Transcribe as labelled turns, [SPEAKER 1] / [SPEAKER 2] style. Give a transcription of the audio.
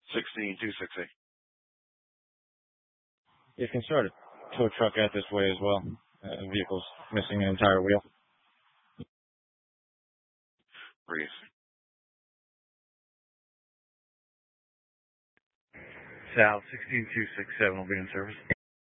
[SPEAKER 1] 16260.
[SPEAKER 2] You can start a tow truck out this way as well. Vehicle's missing an entire wheel.
[SPEAKER 1] Breeze.
[SPEAKER 3] South 16267 will be in service.